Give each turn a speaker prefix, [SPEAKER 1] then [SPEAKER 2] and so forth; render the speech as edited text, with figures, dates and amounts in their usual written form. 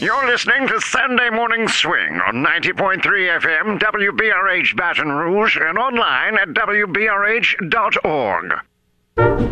[SPEAKER 1] You're listening to Sunday Morning Swing on 90.3 FM, WBRH Baton Rouge, and online at WBRH.org.